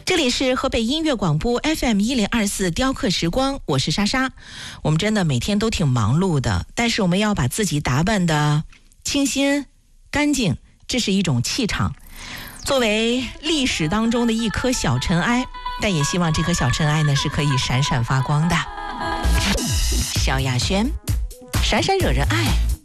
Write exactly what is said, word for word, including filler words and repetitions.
这里是河北音乐广播 F M 一零二四雕刻时光，我是莎莎。我们真的每天都挺忙碌的，但是我们要把自己打扮的清新干净，这是一种气场。作为历史当中的一颗小尘埃，但也希望这颗小尘埃呢是可以闪闪发光的。萧亚轩，闪闪惹人爱。